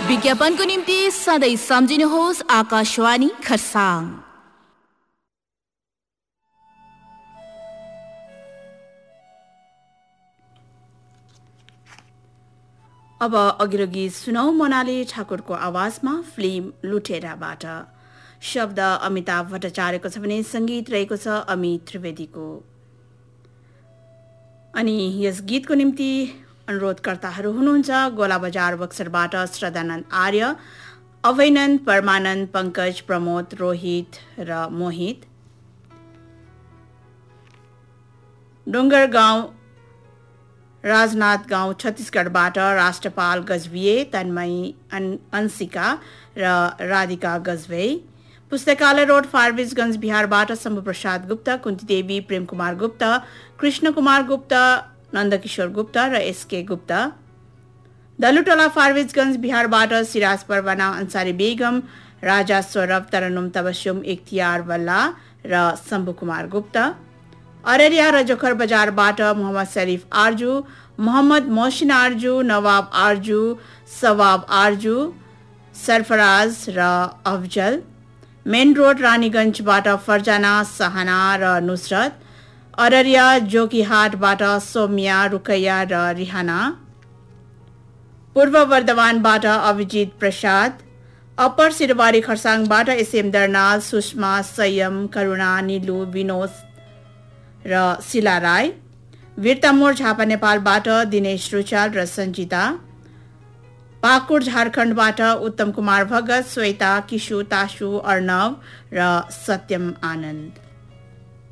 विज्ञापनको निम्ति सधैँ सम्झिनुहोस् आकाशवाणी खरसाङ। अब अघिल्लो गीत सुनौ मोनाली ठाकुरको आवाजमा फिल्म लुटेराबाट। शब्द अमिताभ भट्टाचार्यको छ भने संगीत रहेको छ अमित त्रिवेदीको। अनि यस गीतको निम्ति अनुरोधकर्ताहरू हुनुहुन्छ गोला बजार बक्सरबाट श्रद्धानन्द आर्य, अभयनन्द, परमानन्द, पंकज, प्रमोद, रोहित र मोहित। डोंगर गाउँ राजनाथ गाउँ छत्तीसगढबाट राष्ट्रपाल गजभिए, तन्मयी, अंशिका र राधिका गजभे। पुस्तकालय रोड फारबिसगंज बिहारबाट शम्भु प्रसाद गुप्ता, कुन्ती देवी, प्रेम कुमार गुप्ता, कृष्ण कुमार गुप्ता, नन्दकिशोर गुप्ता र एसके गुप्ता। दलुटोला फारबिसगंज बिहारबाट सिराज परवाना, अंसारी बेगम, राजा सौरभ, तरन्नुम तबस्सुम, इख्तियार वल्ला र शम्भु कुमार गुप्ता। अररिया रजोखर बजारबाट मोहम्मद शरीफ आरजू, मोहम्मद मोहसिन आरजू, नवाब आरजू, सवाब आरजू, सरफराज र अफजल। मेन रोड रानीगंजबाट फरजाना, सहाना र नुसरत। अररिया जोकीहाटबाट सौम्या, रुकैया र रिहाना। पूर्व वर्धमानबाट अभिजित प्रसाद। अप्पर सिरबारी खरसाङबाट एसएम दर्नाल, सुषमा, संयम, करुणा, निलु, विनोद र शिला राई। वीरतामोर झापा नेपालबाट दिनेश रुचाल र सञ्जिता। पाकुर झारखण्डबाट उत्तम कुमार भगत, श्वेता, किशु, तासु, अर्णव र सत्यम आनन्द।